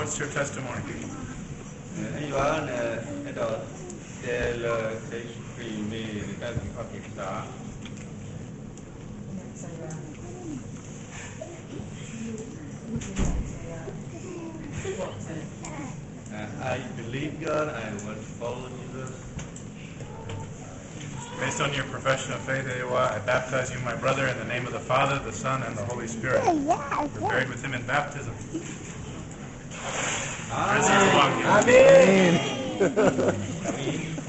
What's your testimony? I believe God. I want to follow Jesus. Based on your profession of faith, I baptize you, my brother, in the name of the Father, the Son, and the Holy Spirit. You're buried with him in baptism. Amen. Amen.